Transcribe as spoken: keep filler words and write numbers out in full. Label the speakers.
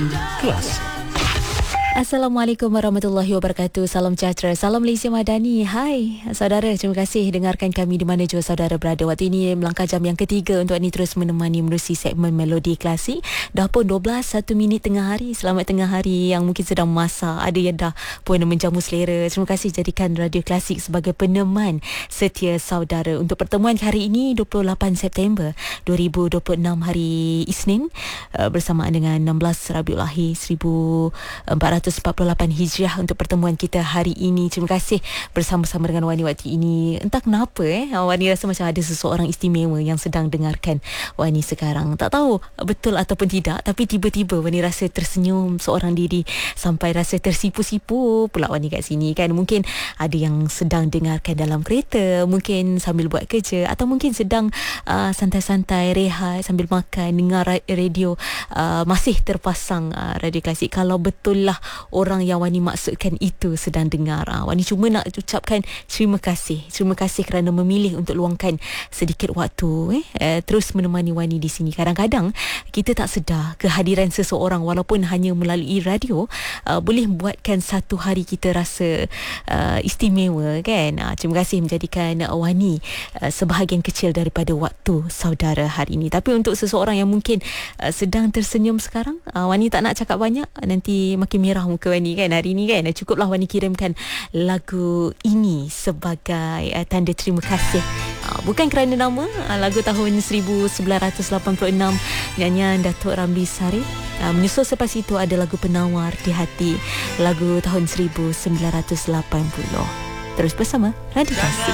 Speaker 1: Kelas.
Speaker 2: Assalamualaikum warahmatullahi wabarakatuh. Salam sejahtera. Salam Malaysia Madani. Hai saudara, terima kasih dengarkan kami di mana jua saudara berada. Waktu ini melangkah jam yang ketiga untuk ini terus menemani menerusi segmen Melodi Klasik. Dah pun dua belas, satu minit tengah hari. Selamat tengah hari yang mungkin sedang masak, ada yang dah pun menjamu selera. Terima kasih jadikan Radio Klasik sebagai peneman setia saudara untuk pertemuan hari ini dua puluh lapan September dua ribu dua puluh enam, hari Isnin, bersamaan dengan enam belas Rabiul Akhir seribu empat ratus empat puluh lapan Hijriah untuk pertemuan kita hari ini. Terima kasih bersama-sama dengan Wani waktu ini. Entah kenapa eh Wani rasa macam ada seseorang istimewa yang sedang dengarkan Wani sekarang. Tak tahu betul ataupun tidak, tapi tiba-tiba Wani rasa tersenyum seorang diri sampai rasa tersipu-sipu pula Wani kat sini kan. Mungkin ada yang sedang dengarkan dalam kereta, mungkin sambil buat kerja, atau mungkin sedang uh, santai-santai rehat sambil makan, dengar radio, uh, masih terpasang uh, Radio Klasik. Kalau betul lah orang yang Wani maksudkan itu sedang dengar, ha, Wani cuma nak ucapkan terima kasih. Terima kasih kerana memilih untuk luangkan sedikit waktu eh, eh terus menemani Wani di sini. Kadang-kadang kita tak sedar kehadiran seseorang walaupun hanya melalui radio uh, boleh buatkan satu hari kita rasa uh, istimewa kan. Ha, terima kasih menjadikan uh, Wani uh, sebahagian kecil daripada waktu saudara hari ini. Tapi untuk seseorang yang mungkin uh, sedang tersenyum sekarang, uh, Wani tak nak cakap banyak, nanti makin merah muka Wani kan hari ni kan. Cukuplah Wani kirimkan lagu ini sebagai uh, tanda terima kasih, uh, bukan kerana nama, uh, lagu tahun seribu sembilan ratus lapan puluh enam, nyanyian Datuk Ramli Sarip. uh, menyusul selepas itu ada lagu Penawar di Hati, lagu tahun seribu sembilan ratus lapan puluh. Terus bersama Radio Klasik.